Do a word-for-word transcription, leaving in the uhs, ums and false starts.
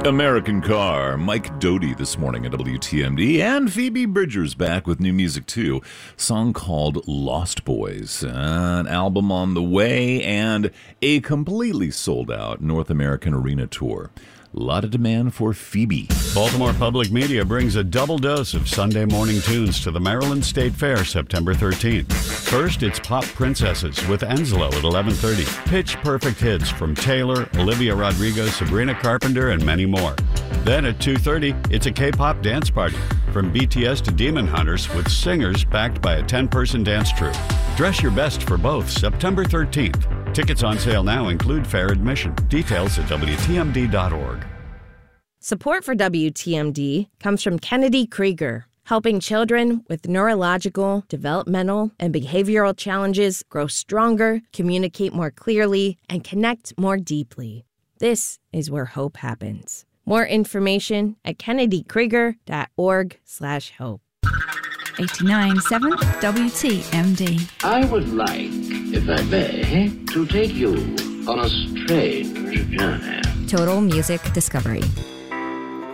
American Car, Mike Doty this morning at W T M D, and Phoebe Bridgers back with new music too. A song called Lost Boys, an album on the way, and a completely sold out North American arena tour. A lot of demand for Phoebe. Baltimore Public Media brings a double dose of Sunday morning tunes to the Maryland State Fair September thirteenth. First, it's Pop Princesses with Enzlo at eleven thirty. Pitch Perfect hits from Taylor, Olivia Rodrigo, Sabrina Carpenter, and many more. Then at two thirty, it's a K-pop dance party from B T S to Demon Hunters with singers backed by a ten-person dance troupe. Dress your best for both September thirteenth. Tickets on sale now include fair admission. Details at W T M D dot org. Support for W T M D comes from Kennedy Krieger, helping children with neurological, developmental, and behavioral challenges grow stronger, communicate more clearly, and connect more deeply. This is where hope happens. More information at kennedy krieger dot org slash hope. eighty-nine point seven W T M D. I would like, if I may, to take you on a strange journey. Total Music Discovery.